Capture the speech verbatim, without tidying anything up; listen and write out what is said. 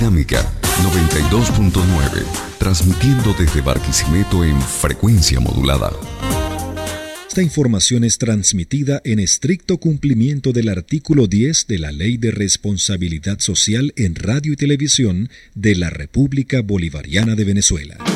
Dinámica noventa y dos punto nueve, transmitiendo desde Barquisimeto en frecuencia modulada. Esta información es transmitida en estricto cumplimiento del artículo diez de la Ley de Responsabilidad Social en Radio y Televisión de la República Bolivariana de Venezuela.